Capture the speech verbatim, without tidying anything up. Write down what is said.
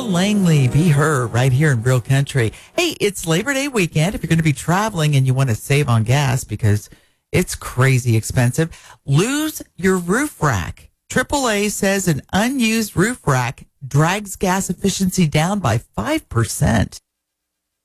Langley, Be Her, right here in Real Country. Hey, it's Labor Day weekend. If you're going to be traveling and you want to save on gas because it's crazy expensive, lose your roof rack. triple A says an unused roof rack drags gas efficiency down by five percent.